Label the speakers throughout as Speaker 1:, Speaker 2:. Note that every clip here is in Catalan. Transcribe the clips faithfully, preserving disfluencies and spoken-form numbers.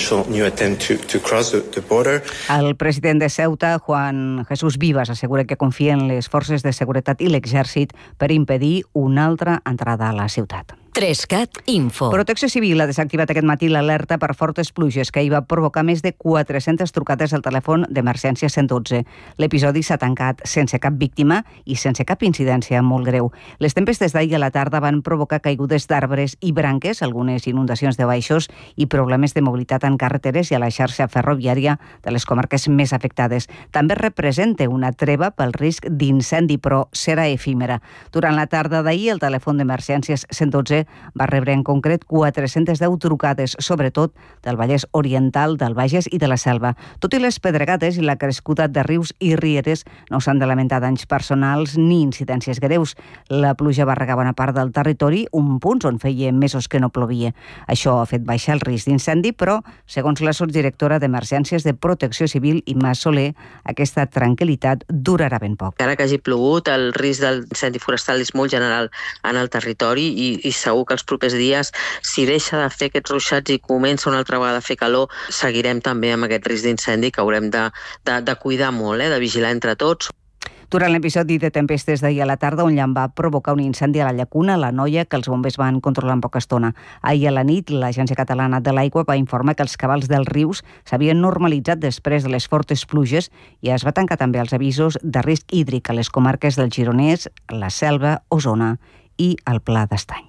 Speaker 1: potential new attempt to, to cross the, the border.
Speaker 2: El president de Ceuta, Juan Jesús Vivas, assegura que confia en les forces de seguretat i l'exèrcit per impedir una altra entrada a la ciutat.
Speaker 3: Trescat Info.
Speaker 2: Protecció Civil ha desactivat aquest matí l'alerta per fortes pluges que hi va provocar més de quatre-centes trucades al telèfon d'emergència cent dotze. L'episodi s'ha tancat sense cap víctima i sense cap incidència molt greu. Les tempestes d'ahir a la tarda van provocar caigudes d'arbres i branques, algunes inundacions de baixos i problemes de mobilitat en carreteres i a la xarxa ferroviària de les comarques més afectades. També representa una treva pel risc d'incendi, però serà efímera. Durant la tarda d'ahir, el telèfon d'emergències cent dotze va rebre en concret quatre-centes deu trucades, sobretot del Vallès Oriental, del Bages i de la Selva. Tot i les pedregades i la crescuda de rius i rieres, no s'han de lamentar danys personals ni incidències greus. La pluja va regar bona part del territori, un punt on feia mesos que no plovia. Això ha fet baixar el risc d'incendi, però, segons la sotsdirectora d'Emergències de Protecció Civil, Imma Soler, aquesta tranquil·litat durarà ben poc.
Speaker 4: Encara que hagi plogut, el risc d'incendi forestal és molt general en el territori i, i segur que els propers dies, si deixa de fer aquests ruixats i comença una altra vegada a fer calor, seguirem també amb aquest risc d'incendi que haurem de, de, de cuidar molt, eh, de vigilar entre tots.
Speaker 2: Durant l'episodi de tempestes d'ahir a la tarda, un llamp va provocar un incendi a la llacuna, la Noia, que els bombers van controlar en poca estona. Ahir a la nit, l'Agència Catalana de l'Aigua va informar que els cabals dels rius s'havien normalitzat després de les fortes pluges i es va tancar també els avisos de risc hídric a les comarques del Gironès, la Selva, Osona i el Pla d'Estany.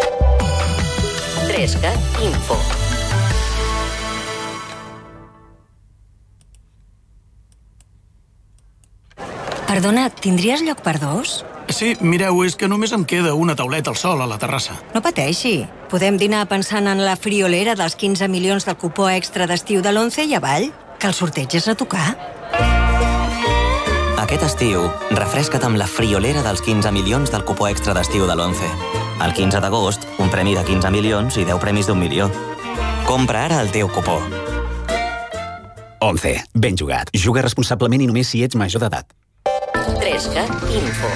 Speaker 3: Trescat Info. Perdona, tindries lloc per dos?
Speaker 5: Sí, mireu, és que només em queda una tauleta al sol a la terrassa.
Speaker 3: No pateixi. Podem dinar pensant en la friolera dels quinze milions del cupó extra d'estiu de l'Once i avall, que el sorteig és a tocar.
Speaker 6: Aquest estiu, refresca't amb la friolera dels quinze milions del cupó extra d'estiu de l'Once. El quinze d'agost, un premi de quinze milions i deu premis d'un milió. Compra ara el teu cupó.
Speaker 7: Once. Ben jugat. Juga responsablement i només si ets major d'edat.
Speaker 3: Trescat Info.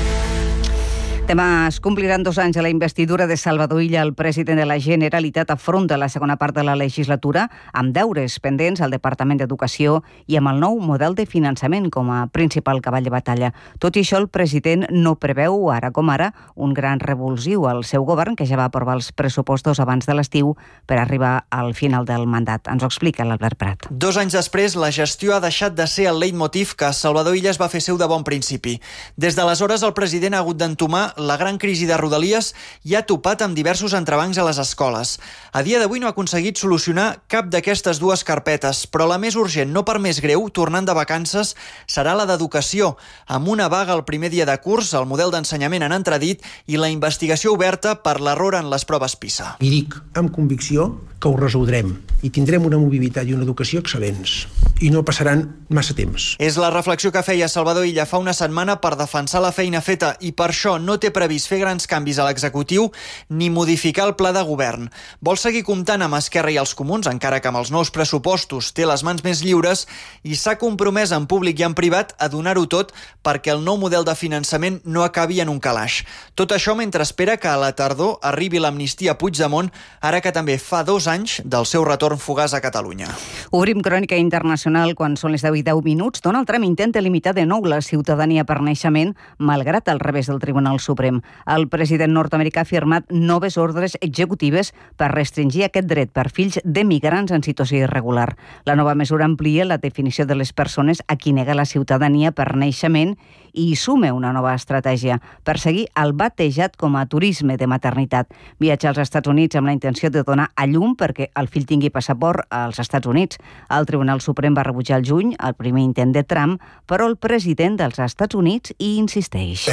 Speaker 2: Demà es compliran dos anys de la investidura de Salvador Illa. El president de la Generalitat afronta la segona part de la legislatura amb deures pendents al Departament d'Educació i amb el nou model de finançament com a principal cavall de batalla. Tot i això, el president no preveu, ara com ara, un gran revulsiu al seu govern, que ja va aprovar els pressupostos abans de l'estiu per arribar al final del mandat. Ens ho explica l'Albert Prat.
Speaker 8: Dos anys després, la gestió ha deixat de ser el leitmotiv que Salvador Illa es va fer seu de bon principi. Des d'aleshores, el president ha hagut d'entomar la gran crisi de Rodalies i ha topat amb diversos entrebancs a les escoles. A dia d'avui no ha aconseguit solucionar cap d'aquestes dues carpetes, però la més urgent, no per més greu, tornant de vacances, serà la d'educació, amb una vaga el primer dia de curs, el model d'ensenyament en entredit i la investigació oberta per l'error en les proves PISA.
Speaker 9: I dic amb convicció que ho resoldrem i tindrem una mobilitat i una educació excel·lents i no passaran massa temps.
Speaker 8: És la reflexió que feia Salvador Illa fa una setmana per defensar la feina feta i per això no té previst fer grans canvis a l'executiu ni modificar el pla de govern. Vol seguir comptant amb Esquerra i els Comuns, encara que amb els nous pressupostos té les mans més lliures, i s'ha compromès en públic i en privat a donar-ho tot perquè el nou model de finançament no acabi en un calaix. Tot això mentre espera que a la tardor arribi l'amnistia a Puigdemont, ara que també fa dos anys del seu retorn fugaç a Catalunya.
Speaker 2: Obrim crònica internacional quan són les deu i deu minuts. Donald Trump intenta limitar de nou la ciutadania per naixement, malgrat el revés del Tribunal Suprem. El president nord-americà ha firmat noves ordres executives per restringir aquest dret per fills de migrants en situació irregular. La nova mesura amplia la definició de les persones a qui nega la ciutadania per naixement i hi suma una nova estratègia, perseguir el batejat com a turisme de maternitat. Viatjar als Estats Units amb la intenció de donar a llum perquè el fill tingui passaport als Estats Units. El Tribunal Suprem va rebutjar el juny el primer intent de Trump, però el president dels Estats Units hi insisteix.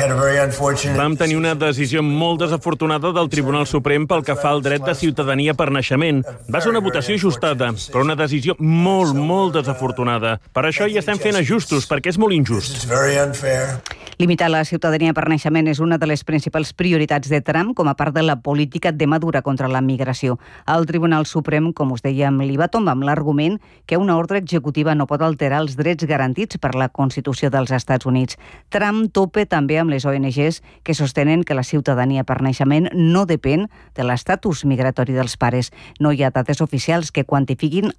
Speaker 10: Vam tenir una decisió molt desafortunada del Tribunal Suprem pel que fa al dret de ciutadania per naixement. Va ser una votació ajustada, però una decisió molt, molt desafortunada. Per això hi estem fent ajustos, perquè és molt injust.
Speaker 2: Limitar la ciutadania per naixement és una de les principals prioritats de Trump com a part de la política de Madura contra la migració. El Tribunal Suprem, com us dèiem, li va tombar amb l'argument que una ordre executiva no pot alterar els drets garantits per la Constitució dels Estats Units. Trump topa també amb les O N Ges que sostenen que la ciutadania per naixement no depèn de l'estatus migratori dels pares. No hi ha dades oficials que quantifiquin